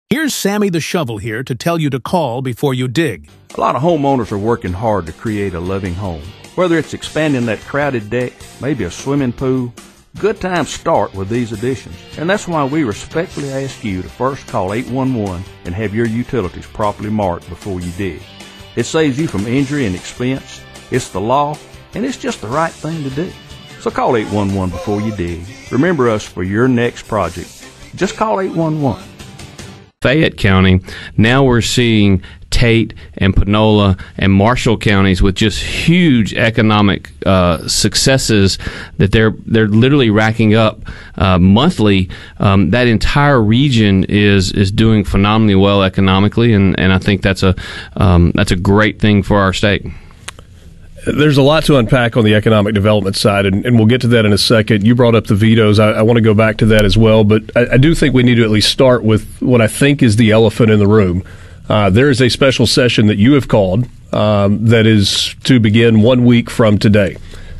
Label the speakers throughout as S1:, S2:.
S1: Here's Sammy the Shovel here to tell you to call before you dig.
S2: A lot of homeowners are working hard to create a living home. Whether it's expanding that crowded deck, maybe a swimming pool, good times start with these additions. And that's why we respectfully ask you to first call 811 and have your utilities properly marked before you dig. It saves you from injury and expense. It's the law, and it's just the right thing to do. So call 811 before you dig. Remember us for your next project. Just call 811.
S3: Fayette County, now we're seeing Tate and Panola and Marshall counties with just huge economic successes that they're literally racking up monthly. That entire region is doing phenomenally well economically, and I think that's a great thing for our state.
S4: There's a lot to unpack on the economic development side, and we'll get to that in a second. You brought up the vetoes. I want to go back to that as well, but I do think we need to at least start with what I think is the elephant in the room. There is a special session that you have called that is to begin 1 week from today.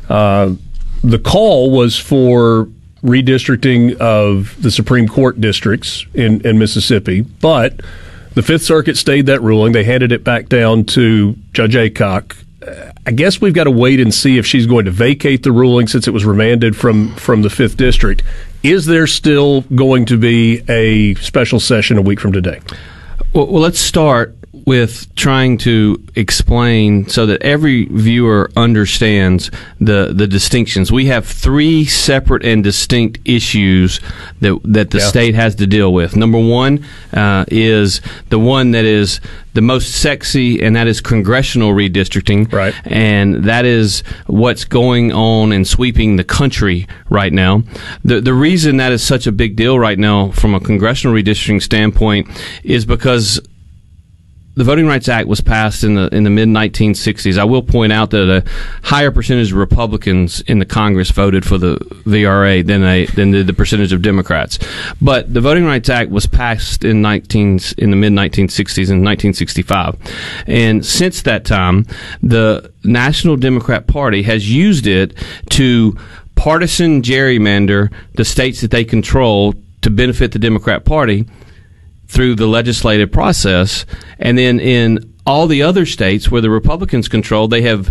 S4: The call was for redistricting of the Supreme Court districts in Mississippi, but the Fifth Circuit stayed that ruling. They handed it back down to Judge Aycock. I guess we've got to wait and see if she's going to vacate the ruling since it was remanded from the 5th District. Is there still going to be a special session a week from today?
S3: Well, let's start with trying to explain so that every viewer understands the distinctions. We have three separate and distinct issues that the state has to deal with. Number one is the one that is the most sexy, and that is congressional redistricting.
S4: Right.
S3: And that is what's going on and sweeping the country right now. The reason that is such a big deal right now from a congressional redistricting standpoint is because the Voting Rights Act was passed in the mid-1960s. I will point out that a higher percentage of Republicans in the Congress voted for the VRA than did the percentage of Democrats. But the Voting Rights Act was passed in the mid-1960s in 1965. And since that time, the National Democrat Party has used it to partisan gerrymander the states that they control to benefit the Democrat Party through the legislative process. And then in all the other states where the Republicans control, they have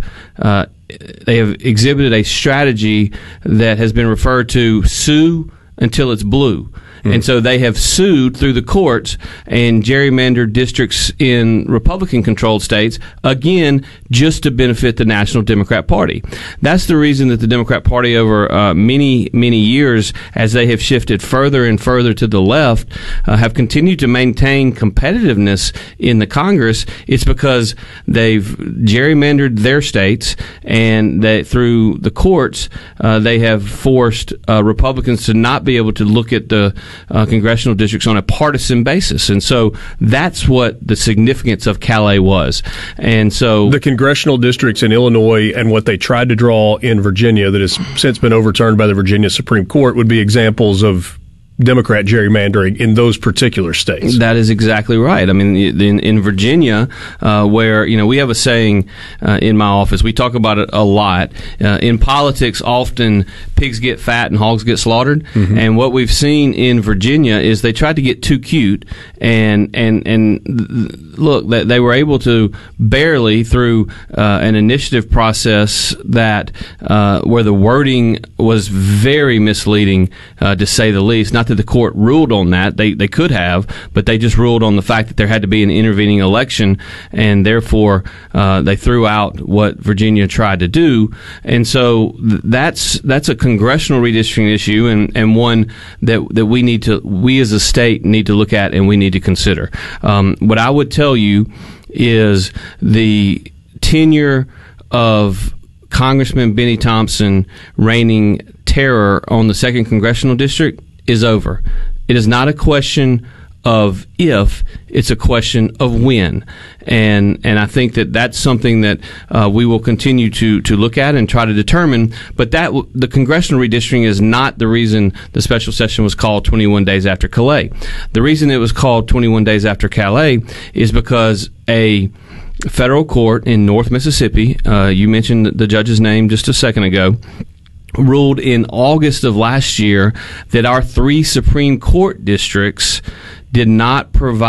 S3: exhibited a strategy that has been referred to sue until it's blue. And so they have sued through the courts and gerrymandered districts in Republican-controlled states, again, just to benefit the National Democrat Party. That's the reason that the Democrat Party over many, many years, as they have shifted further and further to the left, have continued to maintain competitiveness in the Congress. It's because they've gerrymandered their states, and they, through the courts, they have forced Republicans to not be able to look at the congressional districts on a partisan basis. And so that's what the significance of Calais was. And so
S4: the congressional districts in Illinois and what they tried to draw in Virginia that has since been overturned by the Virginia Supreme Court would be examples of Democrat gerrymandering in those particular states.
S3: That is exactly right. I mean, in Virginia, where, we have a saying in my office, we talk about it a lot. In politics, often pigs get fat and hogs get slaughtered. Mm-hmm. And what we've seen in Virginia is they tried to get too cute, and look, they were able to barely, through an initiative process that where the wording was very misleading, to say the least. Not that the court ruled on that. They could have, but they just ruled on the fact that there had to be an intervening election, and therefore they threw out what Virginia tried to do. And so that's a congressional redistricting issue, and one that we as a state need to look at and we need to consider. What I would tell you is the tenure of Congressman Benny Thompson reigning terror on the 2nd Congressional District is over. It is not a question of if, it's a question of when. And I think that that's something that we will continue to look at and try to determine. But that the congressional redistricting is not the reason the special session was called 21 days after Calais. The reason it was called 21 days after Calais is because a federal court in North Mississippi, you mentioned the judge's name just a second ago, ruled in August of last year that our 3 Supreme Court districts did not provide